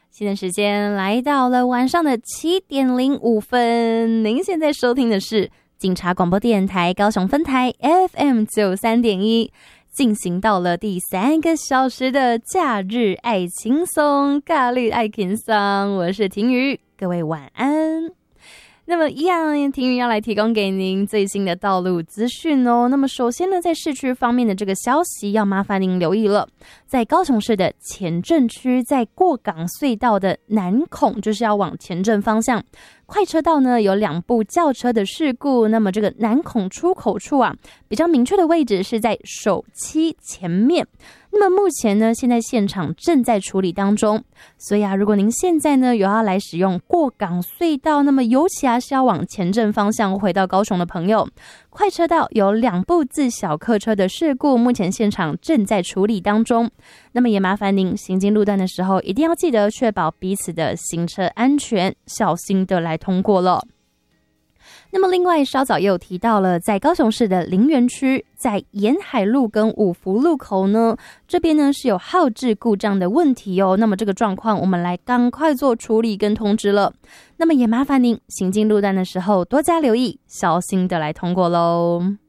现在时间来到了晚上的7:05，您现在收听的是警察广播电台高雄分台 FM93.1，进行到了第3个小时的假日爱轻松，咖喱爱轻松，我是婷瑜，各位晚安。那么一样，婷瑜要来提供给您最新的道路资讯哦。那么首先呢，在市区方面的这个消息要麻烦您留意了，在高雄市的前镇区，在过港隧道的南孔，就是要往前镇方向快车道呢，有2部轿车的事故。那么这个南孔出口处啊，比较明确的位置是在首七前面。那么目前呢，现在现场正在处理当中，所以啊，如果您现在呢有要来使用过港隧道，那么尤其是要往前镇方向回到高雄的朋友，快车道有2部自小客车的事故，目前现场正在处理当中。那么也麻烦您行经路段的时候，一定要记得确保彼此的行车安全，小心的来通过了。那么另外稍早也有提到了，在高雄市的林园区，在沿海路跟五福路口呢，这边呢是有号志故障的问题哦。那么这个状况我们来赶快做处理跟通知了。那么也麻烦您行经路段的时候多加留意，小心的来通过咯。